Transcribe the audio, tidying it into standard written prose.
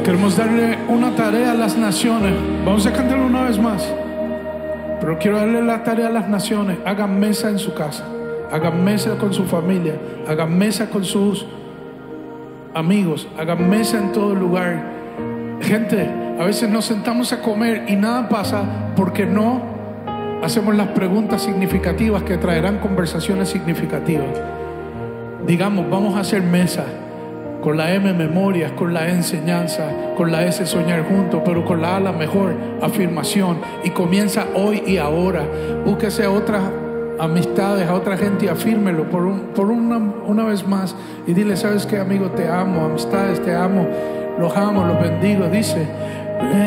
Queremos darle una tarea a las naciones. Vamos a cantarlo una vez más. Pero quiero darle la tarea a las naciones. Hagan mesa en su casa. Hagan mesa con su familia. Hagan mesa con sus amigos. Hagan mesa en todo lugar. Gente, a veces nos sentamos a comer y nada pasa porque no hacemos las preguntas significativas que traerán conversaciones significativas. Digamos, vamos a hacer mesa. Con la M, memorias, con la E, enseñanza, con la S, soñar juntos, pero con la A, la mejor, afirmación. Y comienza hoy y ahora. Búsquese a otras amistades, a otra gente y afírmelo por una vez más. Y dile, ¿sabes qué, amigo? Te amo, amistades, te amo, los bendigo. Dice...